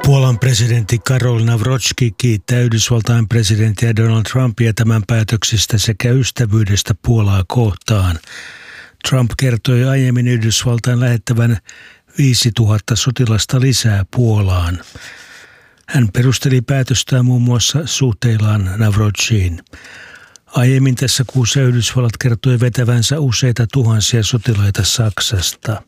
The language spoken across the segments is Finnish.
Puolan presidentti Karol Nawrocki kiittää Yhdysvaltain presidenttiä Donald Trumpia tämän päätöksistä sekä ystävyydestä Puolaa kohtaan. Trump kertoi aiemmin Yhdysvaltain lähettävän 5000 sotilasta lisää Puolaan. Hän perusteli päätöstään muun muassa suhteillaan Nawrockiin. Aiemmin tässä kuussa Yhdysvallat kertoi vetävänsä useita tuhansia sotilaita Saksasta.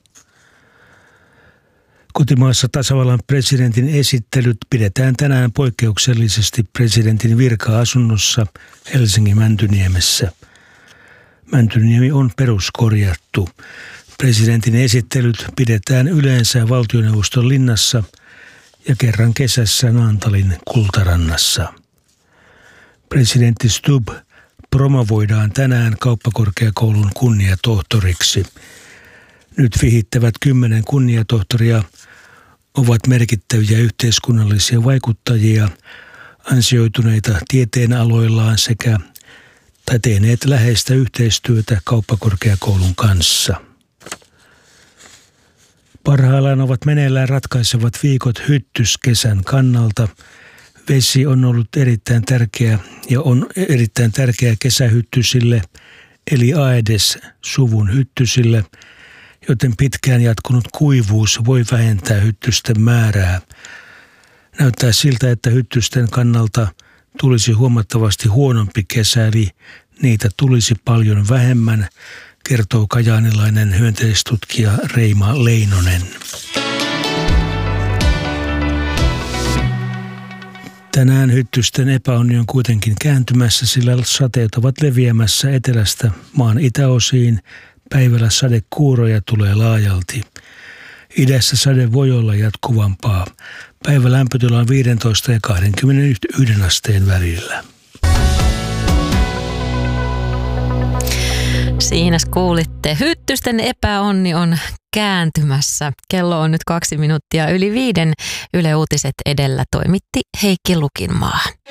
Kotimaassa tasavallan presidentin esittelyt pidetään tänään poikkeuksellisesti presidentin virka-asunnossa Helsingin Mäntyniemessä. Mäntyniemi on peruskorjattu. Presidentin esittelyt pidetään yleensä valtioneuvoston linnassa ja kerran kesässä Naantalin Kultarannassa. Presidentti Stubb promovoidaan tänään kauppakorkeakoulun kunniatohtoriksi. Nyt vihittävät 10 kunniatohtoria ovat merkittäviä yhteiskunnallisia vaikuttajia, ansioituneita tieteen aloillaan sekä tehneet läheistä yhteistyötä kauppakorkeakoulun kanssa. Parhaillaan ovat meneillään ratkaisevat viikot hyttyskesän kannalta. Vesi on ollut erittäin tärkeä ja on erittäin tärkeä kesähyttysille eli Aedes-suvun hyttysille, joten pitkään jatkunut kuivuus voi vähentää hyttysten määrää. Näyttää siltä, että hyttysten kannalta tulisi huomattavasti huonompi kesä, eli niitä tulisi paljon vähemmän, kertoo kajaanilainen hyönteistutkija Reima Leinonen. Tänään hyttysten epäonni on kuitenkin kääntymässä, sillä sateet ovat leviämässä etelästä maan itäosiin. Päivällä sadekuuroja tulee laajalti. Idässä sade voi olla jatkuvampaa. Päivä lämpötila on 15 ja 21 asteen välillä. Siinä kuulitte. Hyttysten epäonni on kääntymässä. Kello on nyt 2 minuuttia yli 5. Yle Uutiset edellä toimitti Heikki Lukinmaa.